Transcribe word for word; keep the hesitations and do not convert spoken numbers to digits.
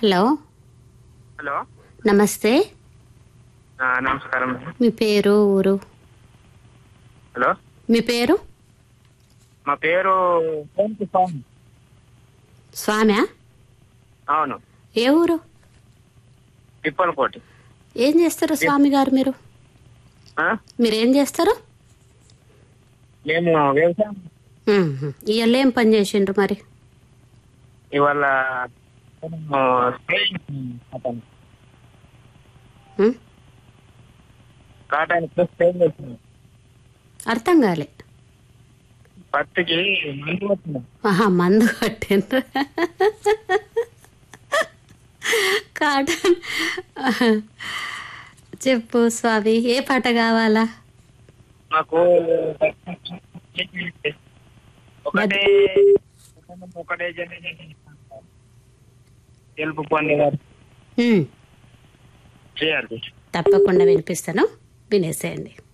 Hello hello నమస్తే. ఆ, నమస్కారం. మీ పేరు ఊరు? హలో మీ పేరు? మా పేరు కోంటి స్వామి. స్వామ్యా? అవును, ఏ ఊరు? తిప్పలకోటి. ఏం చేస్తారు స్వామి గారు మీరు? ఆ? మీరేం చేస్తారు? మేము వ్యవసాయం. ఇవాళ ఏం పని చేసిండ్రు మరి? ఇవాళ మేము స్ప్రేయింగ్ కాటాన్ ఉమ్, కాటాన్ స్ప్రేయింగ్ వచ్చింది. అర్థం కాలే. పత్తికి మందు వచ్చింది. ఆహా, మందు కట్టిండ్రు. కాటన్. చెప్పు స్వామి, ఏ పాట కావాలా? మాకు ఒకటే ఒకటే జన తెలుపు పొందేవారు ఉమ్, చేయాలి. తప్పకుండా వినిపిస్తాను, వినేసేయండి.